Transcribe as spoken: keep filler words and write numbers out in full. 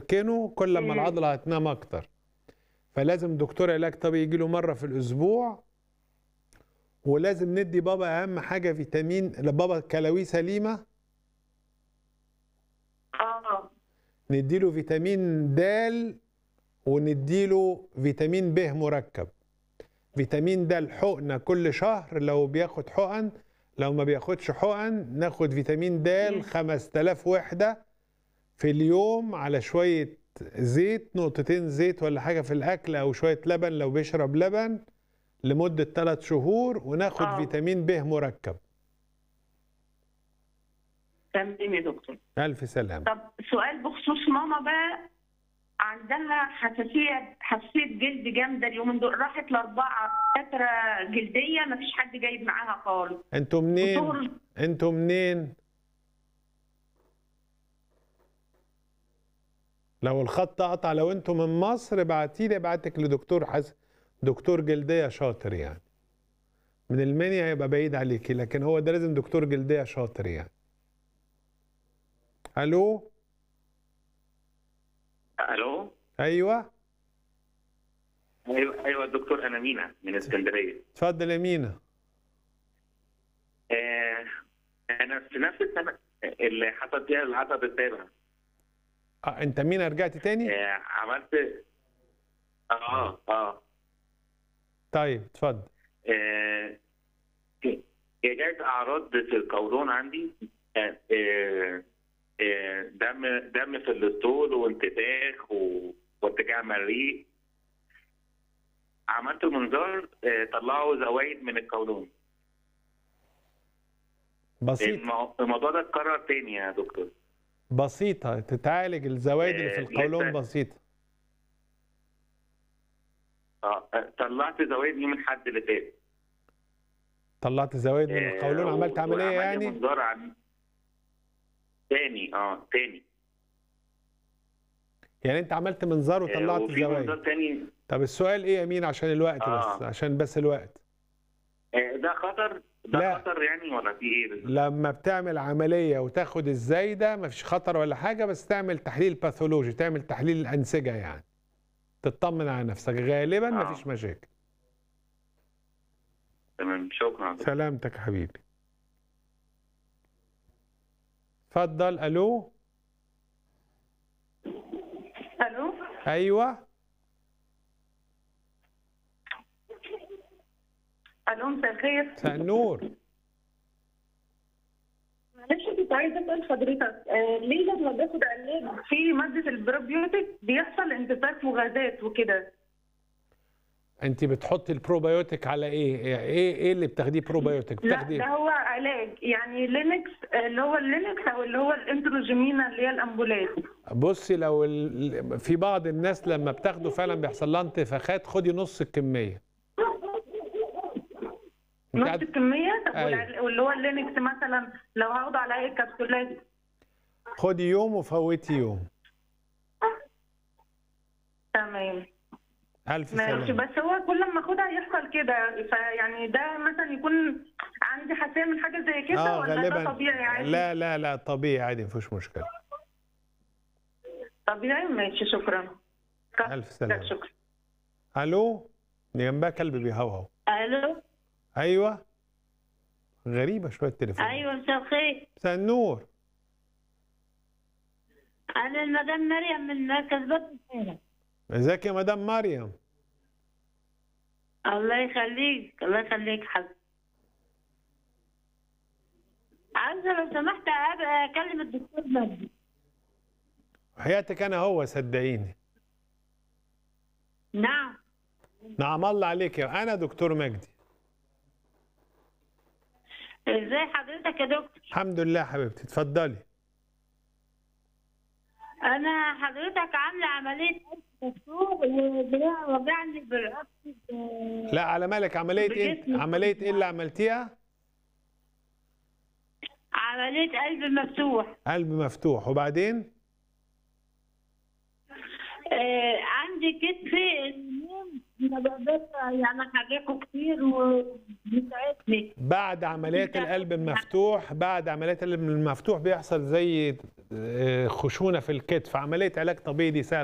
نسكنه كل ما العضله هتنام اكتر. فلازم دكتور علاج طبيعي يجي له مره في الاسبوع، ولازم ندي بابا اهم حاجه فيتامين. بابا كلاويه سليمه؟ اه نديله فيتامين د، ونديله فيتامين ب مركب. فيتامين د حقنه كل شهر لو بياخد حقن، لو ما بياخدش حقن ناخد فيتامين د خمسة آلاف وحده في اليوم على شويه زيت، نقطتين زيت ولا حاجه في الاكل، او شويه لبن لو بيشرب لبن لمده ثلاث شهور، وناخد آه. فيتامين ب مركب. تمام يا دكتور. الف سلامه. طب سؤال بخصوص ماما بقى، عندها حساسيه حساسيه جلد جامده اليومين دول، راحت لاربعه دكاتره جلديه مفيش حد جايب معاها خالص. انتوا منين؟ وطول- انتوا منين؟ لو الخط قطع، لو انتوا من مصر ابعتي لي، ابعتك لدكتور حسن، دكتور جلديه شاطر يعني. من المنيا هيبقى بعيد عليكي، لكن هو ده لازم دكتور جلديه شاطر يعني. الو. الو. ايوه ايوه ايوه الدكتور، انا مينا من اسكندريه. اتفضل يا مينا. آه انا في نفس السنه اللي حصل فيها العصب السابع. اه انت مينا رجعت تاني؟ آه عملت اه اه طيب اتفضل. آه جات اعراض في القولون عندي، آه آه آه دم دم في الاسطول وانتفاخ و- وارتجاع مريء. عملت منظار، آه طلعوا زوايد من القولون. بسيط المو- الموضوع ده اتكرر تاني يا دكتور. بسيطه تتعالج الزوايد اللي في آه، القولون، لسه- بسيطه. اه طلعت زوايد يوم الاحد اللي فات. طلعت زوايد من القولون، آه، عملت و- عمليه وعمل لي يعني؟ منظار عن تاني اه تاني يعني انت عملت منظار آه، وطلعت وفي منظار الزوايد. تاني. طب السؤال ايه يا مين عشان الوقت؟ آه. بس عشان بس الوقت. آه، ده خطر ده لا. خطر يعني ولا في ايه بالظبط؟ لما بتعمل عمليه وتاخد الزايده مفيش خطر ولا حاجه، بس تعمل تحليل باثولوجي، تعمل تحليل الانسجه يعني، تطمن على نفسك، غالبا آه. مفيش مشاكل. تمام، شكرا. سلامتك يا حبيبي. اتفضل. الو. الو. ايوه. الو مساء الخير. مساء النور. معلش كنت عايزه اسال حضرتك، آه ليه لما باخد علاج في ماده البروبيوتيك بيحصل انتفاخ وغازات وكده؟ انت بتحطي البروبيوتيك على ايه؟ ايه ايه اللي بتاخديه بروبيوتيك؟ لا بتاخدي ده هو علاج يعني لينكس، آه، اللي هو اللينكس او اللي هو الانتروجيمينا اللي هي الامبولات. بصي، لو ال... في بعض الناس لما بتاخده فعلا بيحصل لها انتفاخات، خدي نص الكميه. انت نص عاد- الكميه. طب أيوة. والع- واللي هو اللينكس مثلا لو هاخده على اي كبسولات؟ خدي يوم وفوتي يوم. تمام الف ماشي. سلامه. بس هو كل ما اخدها يحصل كده، فيعني ده مثلا يكون عندي حساسيه من حاجه زي كده اه ولا غالبا. ده طبيعي عادي؟ لا لا لا طبيعي عادي، مفيش مشكله. طبيعي. ماشي شكرا. الف سلامه. شكرا. الو. دي جنبها كلب بيهوهو. الو. ايوه. غريبه شويه التليفون. ايوه مساء الخير. مساء النور. انا المدام مريم من مركز بدر. ازيك يا مدام مريم؟ الله يخليك الله يخليك حبيبي. عايزه لو سمحت ابقى اكلم الدكتور مجدي. حياتك انا هو، صدقيني. نعم. نعم الله عليك، يا انا دكتور مجدي. ازاي حضرتك يا دكتور؟ الحمد لله حبيبتي، اتفضلي. انا حضرتك عامله عمليه دكتور ودراعي وجعني بالرأس. لا على مالك، عمليه ايه؟ بجسمي. عمليه ايه اللي عملتيها؟ عمليه قلب مفتوح. قلب مفتوح، وبعدين؟ آه عندي كتفي اليمين ما بقدرش يعني احركه كتير وبيتعبني. بعد عمليات القلب المفتوح، بعد عمليات القلب المفتوح بيحصل زي آه، خشونه في الكتف، عمليه علاج طبيعي دي سهله